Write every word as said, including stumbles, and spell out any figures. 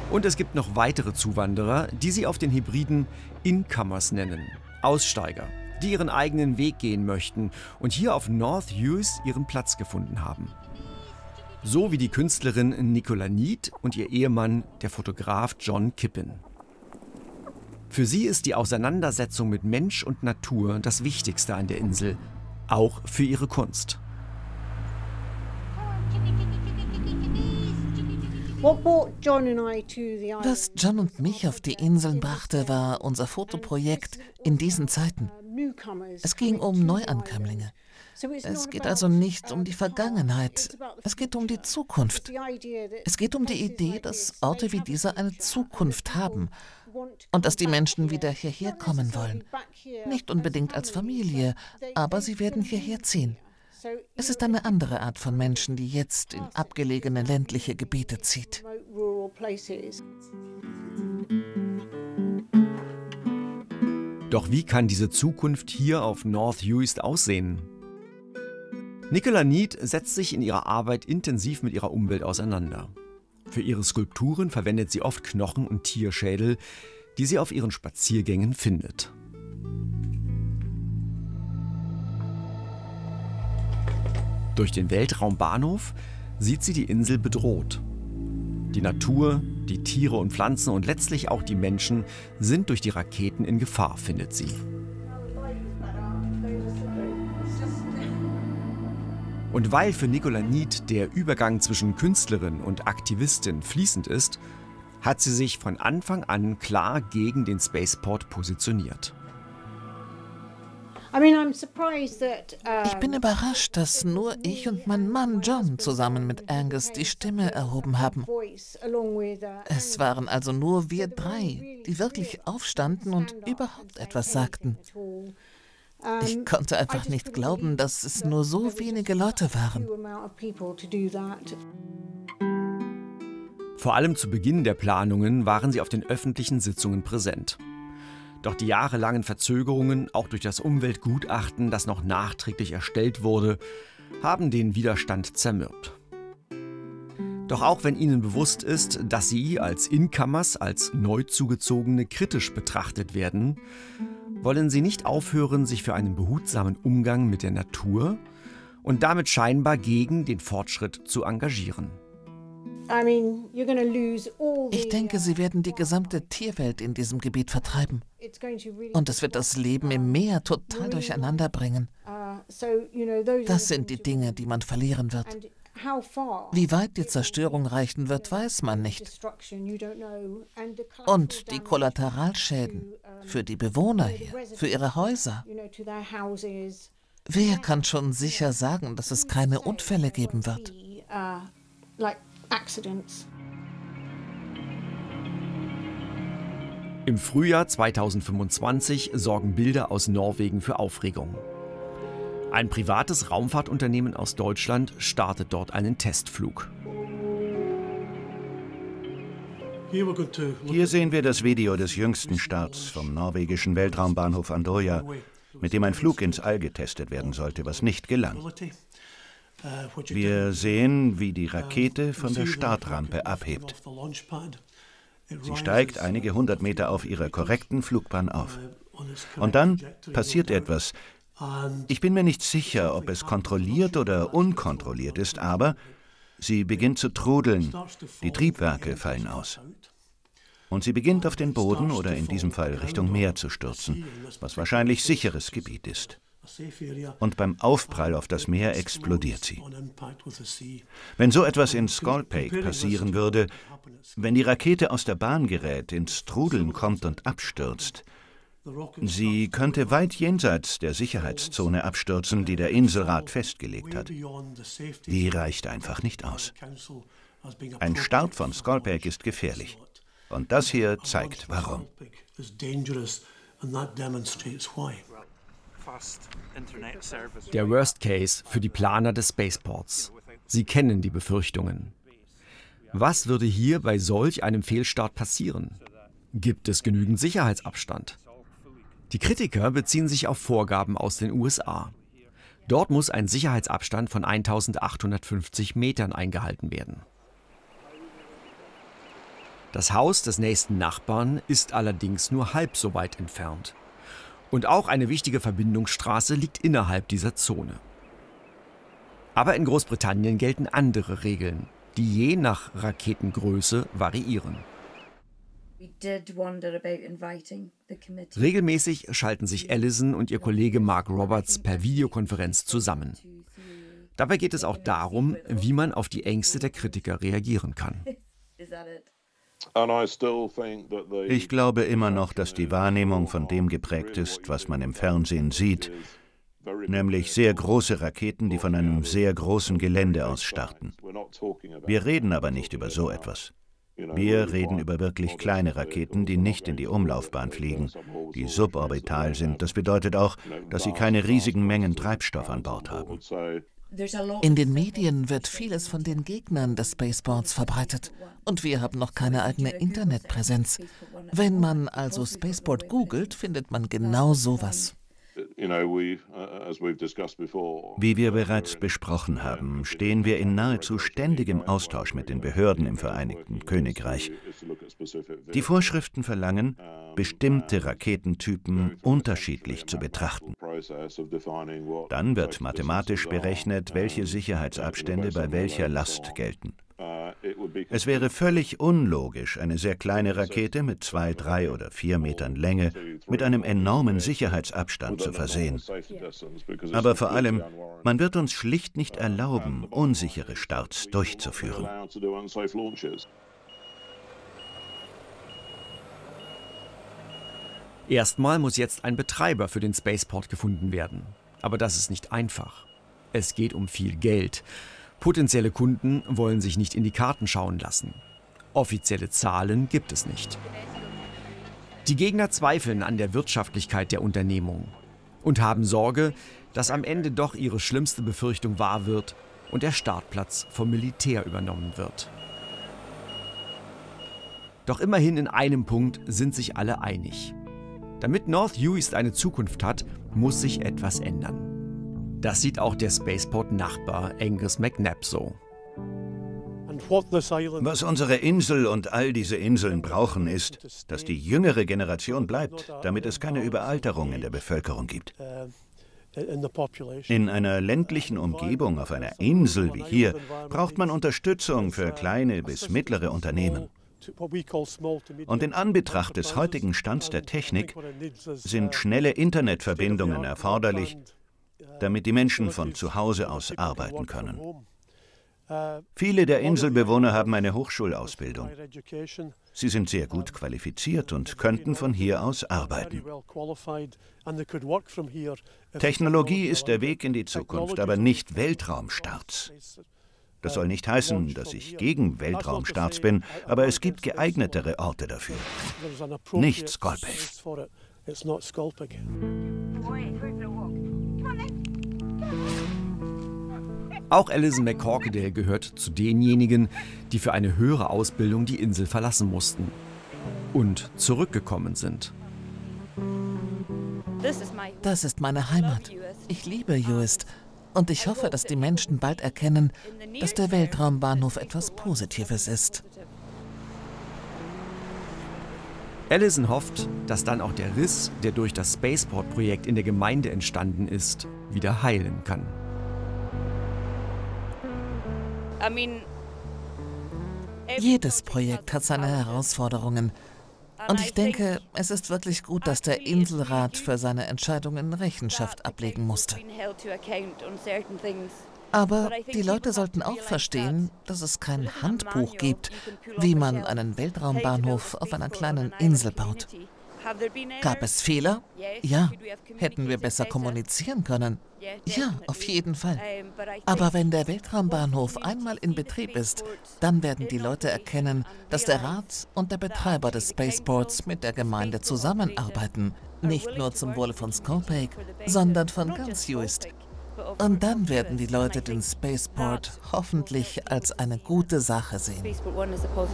Und es gibt noch weitere Zuwanderer, die sie auf den Hebriden Incomers nennen, Aussteiger, die ihren eigenen Weg gehen möchten und hier auf North Uist ihren Platz gefunden haben. So wie die Künstlerin Nicola Neat und ihr Ehemann, der Fotograf John Kippen. Für sie ist die Auseinandersetzung mit Mensch und Natur das Wichtigste an der Insel, auch für ihre Kunst. Was John und mich auf die Inseln brachte, war unser Fotoprojekt in diesen Zeiten. Es ging um Neuankömmlinge. Es geht also nicht um die Vergangenheit, es geht um die Zukunft. Es geht um die Idee, dass Orte wie dieser eine Zukunft haben und dass die Menschen wieder hierher kommen wollen. Nicht unbedingt als Familie, aber sie werden hierher ziehen. Es ist eine andere Art von Menschen, die jetzt in abgelegene ländliche Gebiete zieht. Doch wie kann diese Zukunft hier auf North Uist aussehen? Nicola Neat setzt sich in ihrer Arbeit intensiv mit ihrer Umwelt auseinander. Für ihre Skulpturen verwendet sie oft Knochen und Tierschädel, die sie auf ihren Spaziergängen findet. Durch den Weltraumbahnhof sieht sie die Insel bedroht. Die Natur, die Tiere und Pflanzen und letztlich auch die Menschen sind durch die Raketen in Gefahr, findet sie. Und weil für Nicola Neat der Übergang zwischen Künstlerin und Aktivistin fließend ist, hat sie sich von Anfang an klar gegen den Spaceport positioniert. Ich bin überrascht, dass nur ich und mein Mann John zusammen mit Angus die Stimme erhoben haben. Es waren also nur wir drei, die wirklich aufstanden und überhaupt etwas sagten. Ich konnte einfach nicht glauben, dass es nur so wenige Leute waren. Vor allem zu Beginn der Planungen waren sie auf den öffentlichen Sitzungen präsent. Doch die jahrelangen Verzögerungen, auch durch das Umweltgutachten, das noch nachträglich erstellt wurde, haben den Widerstand zermürbt. Doch auch wenn ihnen bewusst ist, dass sie als Incomers, als Neuzugezogene kritisch betrachtet werden, wollen sie nicht aufhören, sich für einen behutsamen Umgang mit der Natur und damit scheinbar gegen den Fortschritt zu engagieren. Ich denke, sie werden die gesamte Tierwelt in diesem Gebiet vertreiben. Und es wird das Leben im Meer total durcheinander bringen. Das sind die Dinge, die man verlieren wird. Wie weit die Zerstörung reichen wird, weiß man nicht. Und die Kollateralschäden für die Bewohner hier, für ihre Häuser. Wer kann schon sicher sagen, dass es keine Unfälle geben wird? Im Frühjahr zweitausendfünfundzwanzig sorgen Bilder aus Norwegen für Aufregung. Ein privates Raumfahrtunternehmen aus Deutschland startet dort einen Testflug. Hier sehen wir das Video des jüngsten Starts vom norwegischen Weltraumbahnhof Andøya, mit dem ein Flug ins All getestet werden sollte, was nicht gelang. Wir sehen, wie die Rakete von der Startrampe abhebt. Sie steigt einige hundert Meter auf ihrer korrekten Flugbahn auf. Und dann passiert etwas. Ich bin mir nicht sicher, ob es kontrolliert oder unkontrolliert ist, aber sie beginnt zu trudeln. Die Triebwerke fallen aus. Und sie beginnt auf den Boden oder in diesem Fall Richtung Meer zu stürzen, was wahrscheinlich sicheres Gebiet ist. Und beim Aufprall auf das Meer explodiert sie. Wenn so etwas in Skolpik passieren würde, wenn die Rakete aus der Bahn gerät, ins Trudeln kommt und abstürzt, sie könnte weit jenseits der Sicherheitszone abstürzen, die der Inselrat festgelegt hat. Die reicht einfach nicht aus. Ein Start von Skolpik ist gefährlich. Und das hier zeigt, warum. Der Worst Case für die Planer des Spaceports. Sie kennen die Befürchtungen. Was würde hier bei solch einem Fehlstart passieren? Gibt es genügend Sicherheitsabstand? Die Kritiker beziehen sich auf Vorgaben aus den U S A. Dort muss ein Sicherheitsabstand von eintausendachthundertfünfzig Metern eingehalten werden. Das Haus des nächsten Nachbarn ist allerdings nur halb so weit entfernt. Und auch eine wichtige Verbindungsstraße liegt innerhalb dieser Zone. Aber in Großbritannien gelten andere Regeln, die je nach Raketengröße variieren. Regelmäßig schalten sich Allison und ihr Kollege Mark Roberts per Videokonferenz zusammen. Dabei geht es auch darum, wie man auf die Ängste der Kritiker reagieren kann. Ich glaube immer noch, dass die Wahrnehmung von dem geprägt ist, was man im Fernsehen sieht, nämlich sehr große Raketen, die von einem sehr großen Gelände aus starten. Wir reden aber nicht über so etwas. Wir reden über wirklich kleine Raketen, die nicht in die Umlaufbahn fliegen, die suborbital sind. Das bedeutet auch, dass sie keine riesigen Mengen Treibstoff an Bord haben. In den Medien wird vieles von den Gegnern des Spaceports verbreitet. Und wir haben noch keine eigene Internetpräsenz. Wenn man also Spaceport googelt, findet man genau sowas. Wie wir bereits besprochen haben, stehen wir in nahezu ständigem Austausch mit den Behörden im Vereinigten Königreich. Die Vorschriften verlangen, bestimmte Raketentypen unterschiedlich zu betrachten. Dann wird mathematisch berechnet, welche Sicherheitsabstände bei welcher Last gelten. Es wäre völlig unlogisch, eine sehr kleine Rakete mit zwei, drei oder vier Metern Länge mit einem enormen Sicherheitsabstand zu versehen. Aber vor allem, man wird uns schlicht nicht erlauben, unsichere Starts durchzuführen. Erstmal muss jetzt ein Betreiber für den Spaceport gefunden werden. Aber das ist nicht einfach. Es geht um viel Geld. Potenzielle Kunden wollen sich nicht in die Karten schauen lassen. Offizielle Zahlen gibt es nicht. Die Gegner zweifeln an der Wirtschaftlichkeit der Unternehmung und haben Sorge, dass am Ende doch ihre schlimmste Befürchtung wahr wird und der Startplatz vom Militär übernommen wird. Doch immerhin in einem Punkt sind sich alle einig. Damit North Uist eine Zukunft hat, muss sich etwas ändern. Das sieht auch der Spaceport-Nachbar Angus McNabb so. Was unsere Insel und all diese Inseln brauchen, ist, dass die jüngere Generation bleibt, damit es keine Überalterung in der Bevölkerung gibt. In einer ländlichen Umgebung auf einer Insel wie hier braucht man Unterstützung für kleine bis mittlere Unternehmen. Und in Anbetracht des heutigen Stands der Technik sind schnelle Internetverbindungen erforderlich, damit die Menschen von zu Hause aus arbeiten können. Viele der Inselbewohner haben eine Hochschulausbildung. Sie sind sehr gut qualifiziert und könnten von hier aus arbeiten. Technologie ist der Weg in die Zukunft, aber nicht Weltraumstarts. Das soll nicht heißen, dass ich gegen Weltraumstarts bin, aber es gibt geeignetere Orte dafür. Nicht Skolpik. Auch Alison McCorquodale gehört zu denjenigen, die für eine höhere Ausbildung die Insel verlassen mussten und zurückgekommen sind. Das ist meine Heimat. Ich liebe Uist. Und ich hoffe, dass die Menschen bald erkennen, dass der Weltraumbahnhof etwas Positives ist. Alison hofft, dass dann auch der Riss, der durch das Spaceport-Projekt in der Gemeinde entstanden ist, wieder heilen kann. Jedes Projekt hat seine Herausforderungen. Und ich denke, es ist wirklich gut, dass der Inselrat für seine Entscheidungen Rechenschaft ablegen musste. Aber die Leute sollten auch verstehen, dass es kein Handbuch gibt, wie man einen Weltraumbahnhof auf einer kleinen Insel baut. Gab es Fehler? Ja. Hätten wir besser kommunizieren können? Ja, auf jeden Fall. Aber wenn der Weltraumbahnhof einmal in Betrieb ist, dann werden die Leute erkennen, dass der Rat und der Betreiber des Spaceports mit der Gemeinde zusammenarbeiten. Nicht nur zum Wohle von Skolpik, sondern von ganz Uist. Und dann werden die Leute den Spaceport hoffentlich als eine gute Sache sehen.